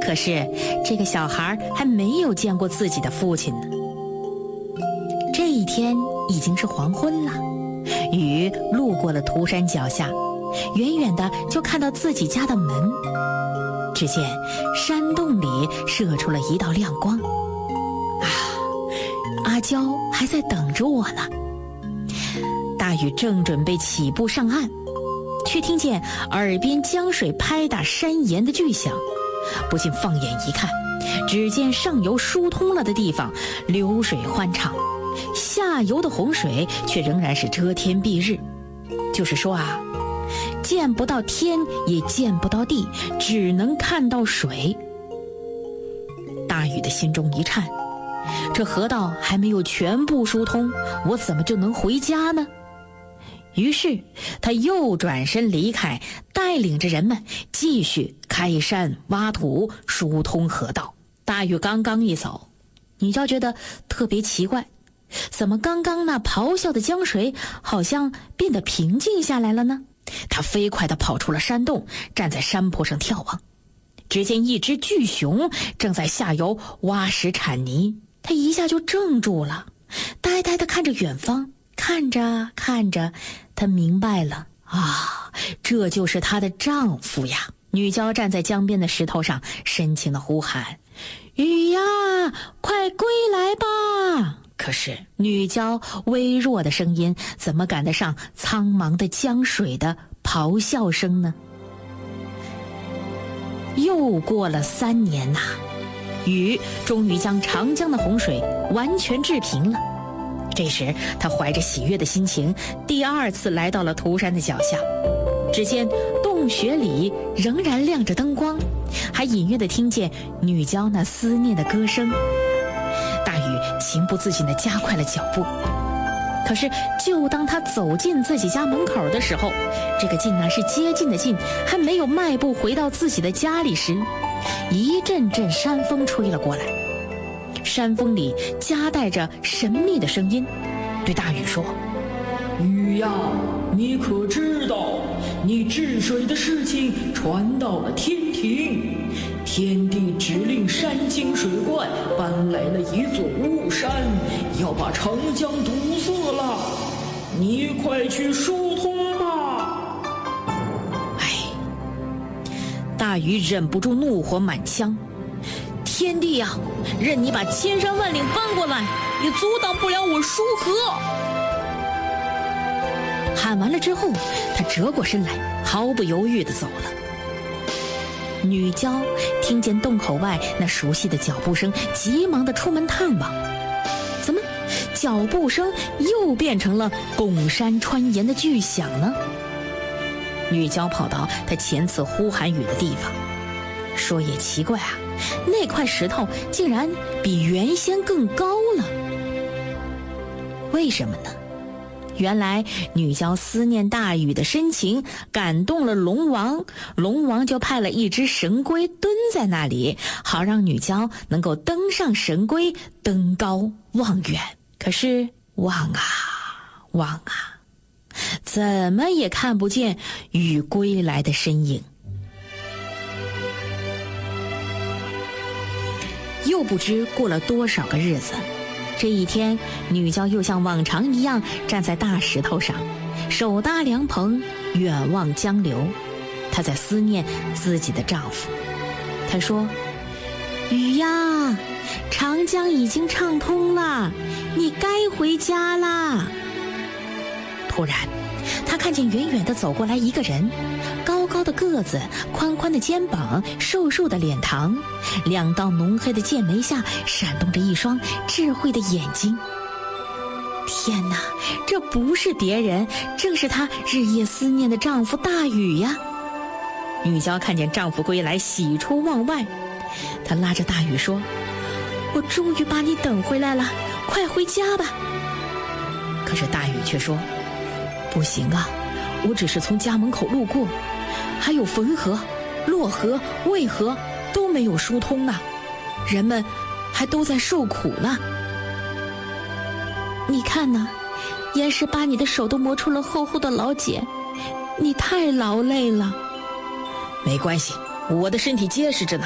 可是这个小孩还没有见过自己的父亲呢。这一天已经是黄昏了，雨路过了涂山脚下，远远的就看到自己家的门。只见山洞里射出了一道亮光。阿娇还在等着我呢。大禹正准备起步上岸，却听见耳边江水拍打山岩的巨响，不禁放眼一看，只见上游疏通了的地方流水欢畅，下游的洪水却仍然是遮天蔽日。就是说见不到天也见不到地，只能看到水。大禹的心中一颤，这河道还没有全部疏通，我怎么就能回家呢？于是他又转身离开，带领着人们继续开山挖土，疏通河道。大禹刚刚一走，女娇觉得特别奇怪，怎么刚刚那咆哮的江水好像变得平静下来了呢？他飞快地跑出了山洞，站在山坡上眺望，只见一只巨熊正在下游挖石铲泥。他一下就怔住了，呆呆地看着远方，看着看着，他明白了这就是她的丈夫呀。女娇站在江边的石头上，深情地呼喊：禹呀，快归来吧！可是女娇微弱的声音怎么赶得上苍茫的江水的咆哮声呢？又过了3年禹终于将长江的洪水完全治平了。这时他怀着喜悦的心情，第2次来到了涂山的脚下。只见洞穴里仍然亮着灯光，还隐约地听见女娇那思念的歌声。大禹情不自禁地加快了脚步。可是就当他走进自己家门口的时候，这个近是接近的近，还没有迈步回到自己的家里时，一阵阵山风吹了过来。山风里夹带着神秘的声音，对大禹说：禹呀，你可知道你治水的事情传到了天庭，天帝指令山清水怪搬来了一座巫山，要把长江堵塞了，你快去疏通吧。大禹忍不住怒火满腔：天帝啊，任你把千山万岭搬过来，也阻挡不了我疏河。喊完了之后，他折过身来，毫不犹豫地走了。女娇听见洞口外那熟悉的脚步声，急忙地出门探望。怎么脚步声又变成了拱山穿岩的巨响呢？女娇跑到她前次呼喊雨的地方，说也奇怪那块石头竟然比原先更高了。为什么呢？原来女娇思念大禹的深情感动了龙王，龙王就派了一只神龟蹲在那里，好让女娇能够登上神龟，登高望远。可是望望怎么也看不见禹归来的身影。又不知过了多少个日子，这一天，女娇又像往常一样站在大石头上，手搭凉棚，远望江流。她在思念自己的丈夫。她说：禹呀，长江已经畅通了，你该回家啦。突然她看见远远地走过来一个人，高高的个子，宽宽的肩膀，瘦瘦的脸庞，2道浓黑的剑眉下闪动着一双智慧的眼睛。天哪，这不是别人，正是她日夜思念的丈夫大禹呀！女娇看见丈夫归来，喜出望外。她拉着大禹说：我终于把你等回来了，快回家吧。可是大禹却说：不行我只是从家门口路过，还有汾河、洛河、渭河都没有疏通人们还都在受苦呢。你看岩石把你的手都磨出了厚厚的老茧，你太劳累了。没关系，我的身体结实着呢。